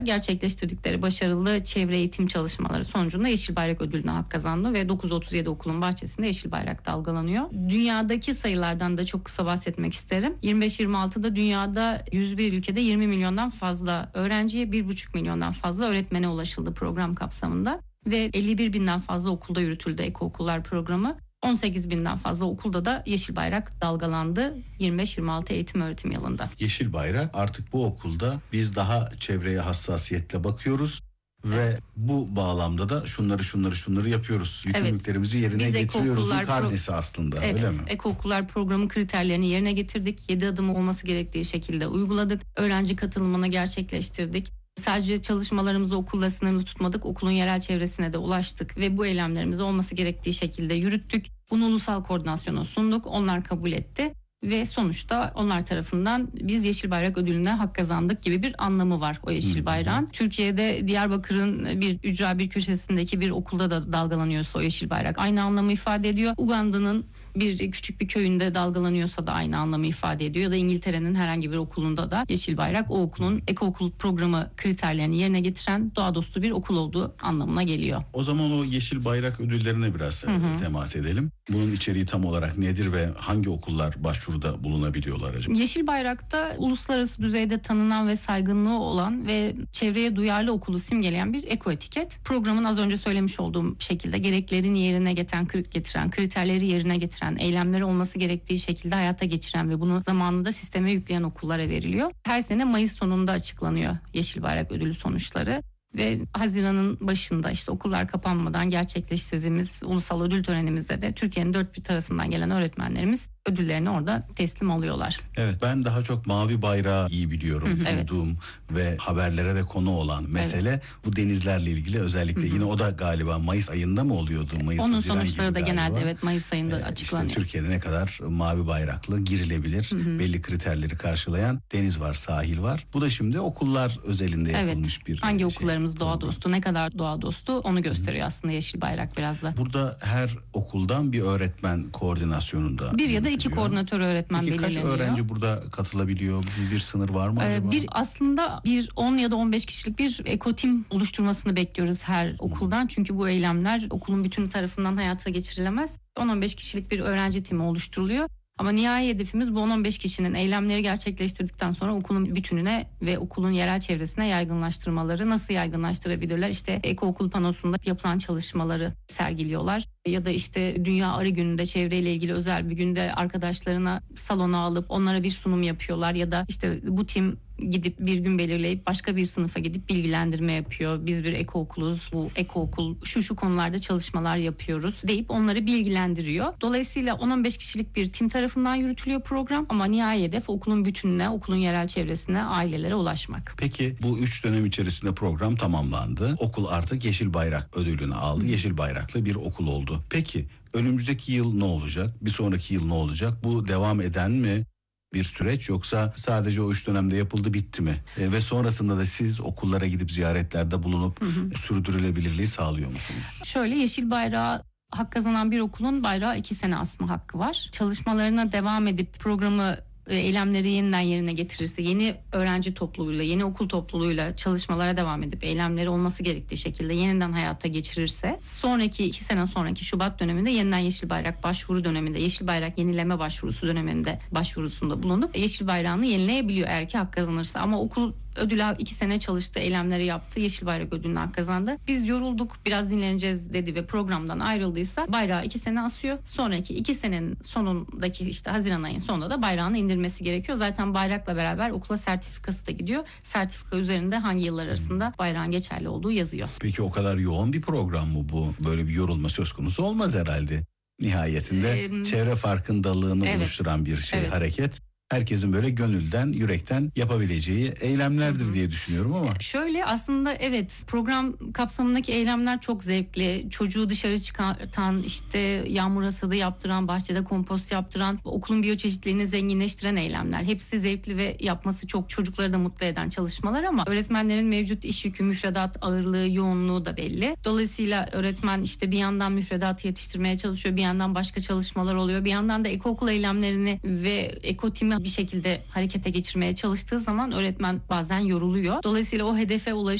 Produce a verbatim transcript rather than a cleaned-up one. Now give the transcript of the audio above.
gerçekleştirdikleri başarılı çevre eğitim çalışmaları sonucunda Yeşil Bayrak ödülüne hak kazandı ve dokuz otuz yedi okulun bahçesinde Yeşil Bayrak dalgalanıyor. Dünyadaki sayılardan da çok kısa bahsetmek isterim. yirmi beş yirmi altıda dünyada yüz bir ülkede yirmi milyondan fazla öğrenciye, bir buçuk milyondan fazla öğretmene ulaşıldı program kapsamında ve elli bir binden fazla okulda yürütüldü ekokullar programı. on sekiz binden fazla okulda da Yeşil Bayrak dalgalandı yirmi beş yirmi altı eğitim öğretim yılında. Yeşil Bayrak artık bu okulda biz daha çevreye hassasiyetle bakıyoruz. Ve bu bağlamda da şunları şunları şunları yapıyoruz. Yükümlülüklerimizi evet. yerine Biz getiriyoruz. Bu karnesi aslında evet, öyle mi? Ekokullar programı kriterlerini yerine getirdik. yedi adım olması gerektiği şekilde uyguladık. Öğrenci katılımını gerçekleştirdik. Sadece çalışmalarımızı okulla sınırlı tutmadık. Okulun yerel çevresine de ulaştık ve bu eylemlerimizi olması gerektiği şekilde yürüttük. Bunu ulusal koordinasyona sunduk. Onlar kabul etti. Ve sonuçta onlar tarafından biz Yeşil Bayrak ödülüne hak kazandık gibi bir anlamı var o Yeşil Bayrağın. Türkiye'de Diyarbakır'ın bir ücra bir köşesindeki bir okulda da dalgalanıyorsa o Yeşil Bayrak aynı anlamı ifade ediyor. Uganda'nın bir küçük bir köyünde dalgalanıyorsa da aynı anlamı ifade ediyor. Ya da İngiltere'nin herhangi bir okulunda da Yeşil Bayrak o okulun ekookul programı kriterlerini yerine getiren doğa dostu bir okul olduğu anlamına geliyor. O zaman o Yeşil Bayrak ödüllerine biraz hı hı. temas edelim. Bunun içeriği tam olarak nedir ve hangi okullar başvuruda bulunabiliyorlar acaba? Yeşil Bayrak'ta uluslararası düzeyde tanınan ve saygınlığı olan ve çevreye duyarlı okulu simgeleyen bir eko etiket. Programın az önce söylemiş olduğum şekilde gereklerini yerine getiren, getiren kriterleri yerine getiren, eylemleri olması gerektiği şekilde hayata geçiren ve bunu zamanında sisteme yükleyen okullara veriliyor. Her sene Mayıs sonunda açıklanıyor Yeşil Bayrak ödülü sonuçları. Ve Haziran'ın başında işte okullar kapanmadan gerçekleştirdiğimiz ulusal ödül törenimizde de Türkiye'nin dört bir tarafından gelen öğretmenlerimiz ödüllerini orada teslim alıyorlar. Evet, ben daha çok mavi bayrağı iyi biliyorum. Hı hı, evet. Duyduğum ve haberlere de konu olan mesele evet. bu denizlerle ilgili özellikle hı hı. yine o da galiba Mayıs ayında mı oluyordu? Mayıs, Onun sonuçları da galiba. Genelde evet Mayıs ayında ee, açıklanıyor. İşte Türkiye'de ne kadar mavi bayraklı girilebilir, hı hı. belli kriterleri karşılayan deniz var, sahil var. Bu da şimdi okullar özelinde yapılmış evet. bir Hangi şey. okullarımız doğa dostu, ne kadar doğa dostu onu gösteriyor hı. aslında Yeşil Bayrak biraz da. Burada her okuldan bir öğretmen koordinasyonunda. Bir ya da iki koordinatör öğretmen Peki belirleniyor. Kaç öğrenci burada katılabiliyor? Bir, bir sınır var mı acaba? Ee, bir aslında bir on ya da on beş kişilik bir ekotim oluşturmasını bekliyoruz her okuldan. Çünkü bu eylemler okulun bütün tarafından hayata geçirilemez. on on beş kişilik bir öğrenci timi oluşturuluyor. Ama nihai hedefimiz bu on on beş kişinin eylemleri gerçekleştirdikten sonra okulun bütününe ve okulun yerel çevresine yaygınlaştırmaları. Nasıl yaygınlaştırabilirler? İşte ekookul panosunda yapılan çalışmaları sergiliyorlar. Ya da işte Dünya Arı Günü'nde çevreyle ilgili özel bir günde arkadaşlarına salona alıp onlara bir sunum yapıyorlar. Ya da işte bu tim gidip bir gün belirleyip başka bir sınıfa gidip bilgilendirme yapıyor. Biz bir ekookuluz, bu ekookul şu şu konularda çalışmalar yapıyoruz deyip onları bilgilendiriyor. Dolayısıyla on on beş kişilik bir tim tarafından yürütülüyor program ama nihai hedef okulun bütününe, okulun yerel çevresine, ailelere ulaşmak. Peki bu üç dönem içerisinde program tamamlandı. Okul artık Yeşil Bayrak ödülünü aldı. Hı. Yeşil Bayraklı bir okul oldu. Peki önümüzdeki yıl ne olacak? Bir sonraki yıl ne olacak? Bu devam eden mi bir süreç yoksa sadece o üç dönemde yapıldı bitti mi? E, ve sonrasında da siz okullara gidip ziyaretlerde bulunup hı hı. sürdürülebilirliği sağlıyor musunuz? Şöyle Yeşil Bayrağı hak kazanan bir okulun bayrağı iki sene asma hakkı var. Çalışmalarına devam edip programı eylemleri yeniden yerine getirirse, yeni öğrenci topluluğuyla, yeni okul topluluğuyla çalışmalara devam edip eylemleri olması gerektiği şekilde yeniden hayata geçirirse, sonraki iki sene sonraki Şubat döneminde yeniden Yeşil Bayrak başvuru döneminde, Yeşil Bayrak yenileme başvurusu döneminde başvurusunda bulunup Yeşil Bayrağını yenileyebiliyor eğer ki hak kazanırsa. Ama okul ödülü iki sene çalıştı, eylemleri yaptı, Yeşil Bayrak ödülünü hak kazandı. Biz yorulduk, biraz dinleneceğiz dedi ve programdan ayrıldıysa bayrağı iki sene asıyor. Sonraki iki senenin sonundaki işte Haziran ayının sonunda da bayrağını indirmesi gerekiyor. Zaten bayrakla beraber okula sertifikası da gidiyor. Sertifika üzerinde hangi yıllar arasında bayrağın geçerli olduğu yazıyor. Peki o kadar yoğun bir program mı bu? Böyle bir yorulma söz konusu olmaz herhalde. Nihayetinde ee, çevre farkındalığını evet, oluşturan bir şey, evet. hareket. Herkesin böyle gönülden, yürekten yapabileceği eylemlerdir Hı-hı. diye düşünüyorum ama. Şöyle aslında evet program kapsamındaki eylemler çok zevkli. Çocuğu dışarı çıkartan, işte yağmur hasadı yaptıran, bahçede kompost yaptıran, okulun biyoçeşitliliğini zenginleştiren eylemler. Hepsi zevkli ve yapması çok çocukları da mutlu eden çalışmalar ama öğretmenlerin mevcut iş yükü, müfredat ağırlığı, yoğunluğu da belli. Dolayısıyla öğretmen işte bir yandan müfredatı yetiştirmeye çalışıyor, bir yandan başka çalışmalar oluyor. Bir yandan da ekookul eylemlerini ve ekotimi bir şekilde harekete geçirmeye çalıştığı zaman öğretmen bazen yoruluyor. Dolayısıyla o hedefe ulaş